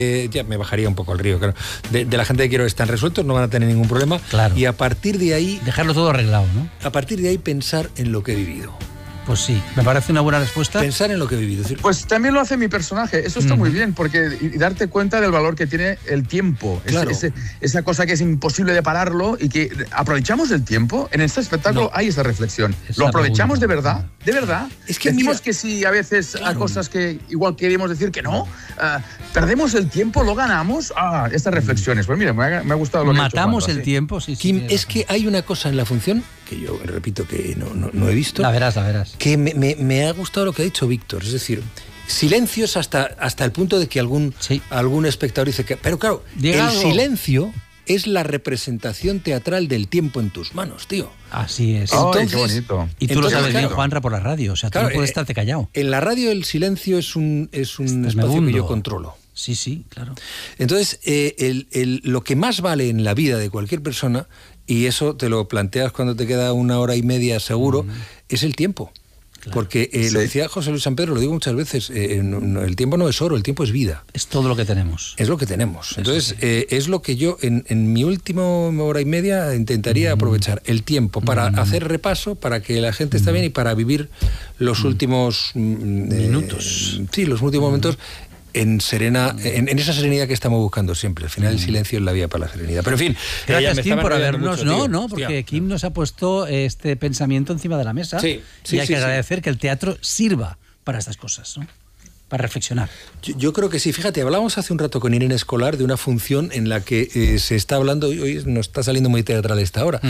ya me bajaría un poco al río, claro. De la gente que quiero están resueltos, no van a tener ningún problema. Claro. Y a partir de ahí... dejarlo todo arreglado, ¿no? A partir de ahí pensar en lo que he vivido. Pues sí, me parece una buena respuesta. Pensar en lo que he vivido. Pues también lo hace mi personaje. Eso está muy bien, porque y darte cuenta del valor que tiene el tiempo. Claro. Esa cosa que es imposible de pararlo y que aprovechamos el tiempo. En este espectáculo hay esa reflexión. ¿Lo aprovechamos de verdad? ¿De verdad? Es que decimos mira, que sí, a veces claro, hay cosas que igual queremos decir que no. ¿Perdemos el tiempo? ¿Lo ganamos? Estas reflexiones. Pues mira, me ha gustado lo que matamos ha hecho el tiempo, sí. Kim, es que hay una cosa en la función que yo repito que no he visto. La verás. Que me ha gustado lo que ha dicho Víctor. Es decir, silencios hasta el punto de que algún espectador dice que... Pero claro, el silencio es la representación teatral del tiempo en tus manos, tío. Así es. Entonces, qué bonito. Y tú lo sabes bien, claro, Juanra, por la radio. O sea, tú no puedes estarte callado. En la radio el silencio es un espacio que yo controlo. Sí, claro. Entonces, lo que más vale en la vida de cualquier persona, y eso te lo planteas cuando te queda 1 hora y media seguro, es el tiempo. Claro. Porque lo decía José Luis San Pedro, lo digo muchas veces, el tiempo no es oro, el tiempo es vida. Es todo lo que tenemos. Es lo que tenemos. Entonces, es lo que yo en mi última 1 hora y media intentaría aprovechar el tiempo para hacer repaso, para que la gente esté bien y para vivir los últimos minutos. Sí, los últimos momentos en esa serenidad que estamos buscando siempre. Al final el silencio es la vía para la serenidad. Pero en fin, gracias Kim por habernos... mucho, porque Kim nos ha puesto este pensamiento encima de la mesa. Sí, y hay que agradecer que el teatro sirva para estas cosas, ¿no? Para reflexionar. Yo creo que sí. Fíjate, hablábamos hace un rato con Irene Escolar de una función en la que se está hablando, hoy nos está saliendo muy teatral esta hora,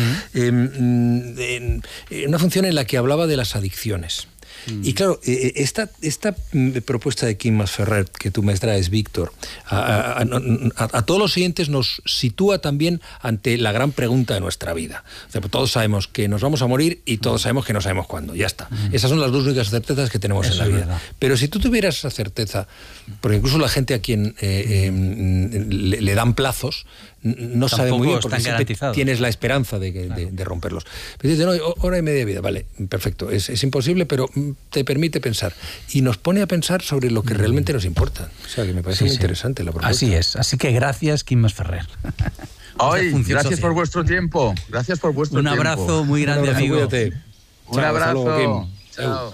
una función en la que hablaba de las adicciones. Y claro, esta propuesta de Kim Masferrer que tú me traes, Víctor, a todos los siguientes nos sitúa también ante la gran pregunta de nuestra vida. O sea, todos sabemos que nos vamos a morir y todos sabemos que no sabemos cuándo. Ya está. Esas son las 2 únicas certezas que tenemos en la vida. Verdad. Pero si tú tuvieras esa certeza, porque incluso la gente a quien le dan plazos no tampoco sabe muy bien, porque tienes la esperanza de romperlos. Pero dices, 1 hora y media de vida, vale, perfecto, es imposible, pero te permite pensar. Y nos pone a pensar sobre lo que realmente nos importa. O sea, que me parece muy interesante la propuesta. Así es. Así que gracias, Kim Masferrer. Gracias por vuestro tiempo. Gracias por vuestro tiempo. Un abrazo muy grande, amigo. Cuídate. Un abrazo. Luego, Chao.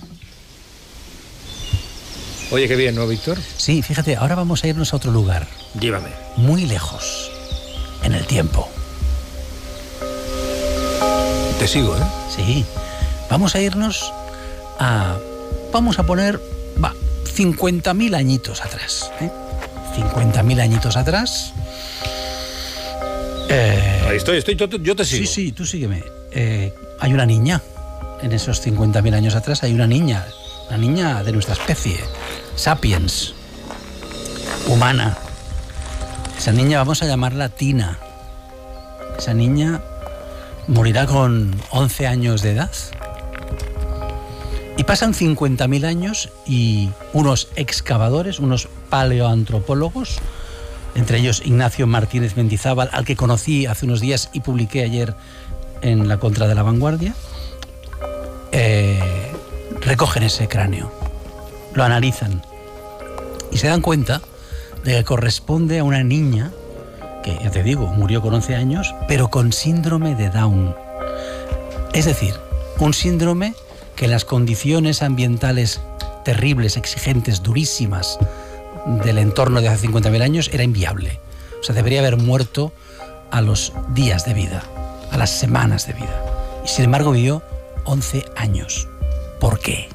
Oye, qué bien, ¿no, Víctor? Sí, fíjate, ahora vamos a irnos a otro lugar. Llévame. Muy lejos. En el tiempo. Te sigo, ¿eh? Sí. Vamos a irnos vamos a poner 50.000 añitos atrás. 50.000 añitos atrás. Ahí estoy, yo te sigo. Sí, tú sígueme. Hay una niña. En esos 50.000 años atrás hay una niña de nuestra especie. Sapiens. Humana. Esa niña vamos a llamarla Tina. Esa niña morirá con 11 años de edad. Y pasan 50.000 años y unos excavadores, unos paleoantropólogos, entre ellos Ignacio Martínez Mendizábal, al que conocí hace unos días y publiqué ayer en la Contra de la Vanguardia, recogen ese cráneo, lo analizan y se dan cuenta de que corresponde a una niña que, ya te digo, murió con 11 años, pero con síndrome de Down. Es decir, un síndrome que en las condiciones ambientales terribles, exigentes, durísimas del entorno de hace 50.000 años era inviable. O sea, debería haber muerto a los días de vida, a las semanas de vida. Y sin embargo vivió 11 años. ¿Por qué?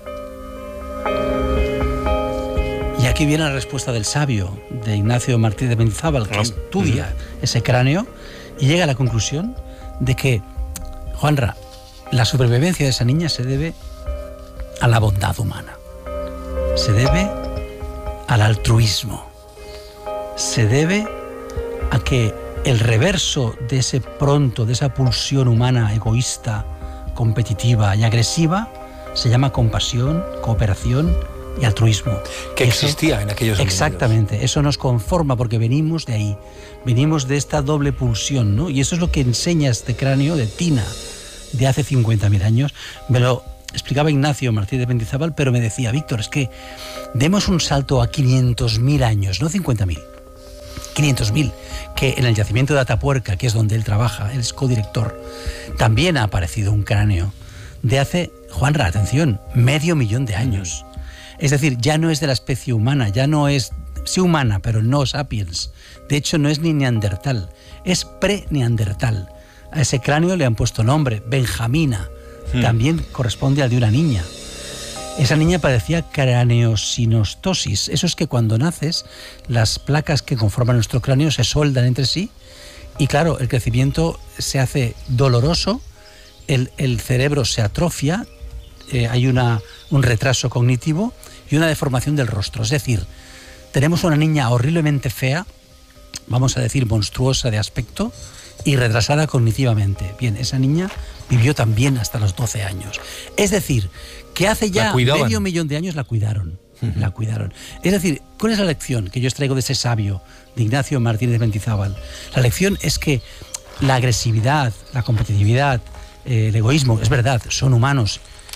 Y aquí viene la respuesta del sabio, de Ignacio Martínez Mendizábal, que estudia ese cráneo y llega a la conclusión de que, Juanra, la supervivencia de esa niña se debe a la bondad humana, se debe al altruismo, se debe a que el reverso de ese pronto, de esa pulsión humana egoísta, competitiva y agresiva, se llama compasión, cooperación y altruismo. Que existía en aquellos momentos. Exactamente, eso nos conforma porque venimos de ahí, venimos de esta doble pulsión, ¿no? Y eso es lo que enseña este cráneo de Tina de hace 50.000 años. Me lo explicaba Ignacio Martínez Mendizábal, pero me decía, Víctor, es que demos un salto a 500.000 años, no 50.000, 500.000, que en el yacimiento de Atapuerca, que es donde él trabaja, él es codirector, también ha aparecido un cráneo de hace, Juanra, atención, 500.000 de años. Es decir, ya no es de la especie humana, ya no es, sí humana, pero no sapiens. De hecho, no es ni neandertal, es pre-neandertal. A ese cráneo le han puesto nombre, Benjamina, también corresponde al de una niña. Esa niña padecía craneosinostosis. Eso es que cuando naces, las placas que conforman nuestro cráneo se soldan entre sí y, claro, el crecimiento se hace doloroso, el cerebro se atrofia, hay un retraso cognitivo y una deformación del rostro. Es decir, tenemos una niña horriblemente fea, vamos a decir monstruosa de aspecto y retrasada cognitivamente. Bien, esa niña vivió también hasta los 12 años. Es decir, que hace ya 500.000 de años la cuidaron. La cuidaron. Es decir, ¿cuál es la lección que yo extraigo de ese sabio, de Ignacio Martínez de Mendizábal? La lección es que la agresividad, la competitividad, el egoísmo, es verdad, son humanos.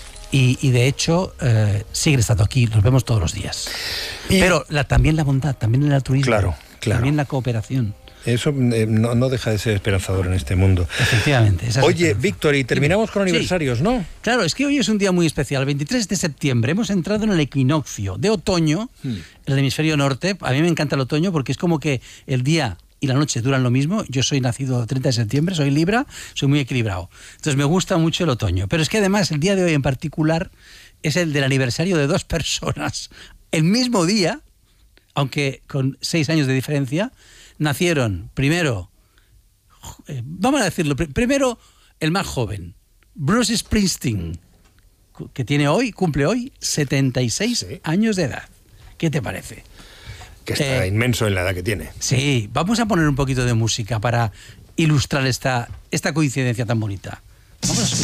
Y de hecho, siguen estando aquí, los vemos todos los días. Pero también la bondad, también el altruismo, claro. También la cooperación. Eso no deja de ser esperanzador en este mundo. Efectivamente. Oye, Víctor, y terminamos con aniversarios, ¿no? Claro, es que hoy es un día muy especial. El 23 de septiembre hemos entrado en el equinoccio de otoño, en el hemisferio norte. A mí me encanta el otoño porque es como que el día y la noche duran lo mismo. Yo soy nacido el 30 de septiembre, soy Libra, soy muy equilibrado. Entonces me gusta mucho el otoño. Pero es que además el día de hoy en particular es el del aniversario de 2 personas. El mismo día, aunque con 6 años de diferencia, nacieron primero, vamos a decirlo, primero el más joven, Bruce Springsteen, que cumple hoy 76 años de edad. ¿Qué te parece? Que está inmenso en la edad que tiene. Sí, vamos a poner un poquito de música para ilustrar esta coincidencia tan bonita. Vamos a escuchar.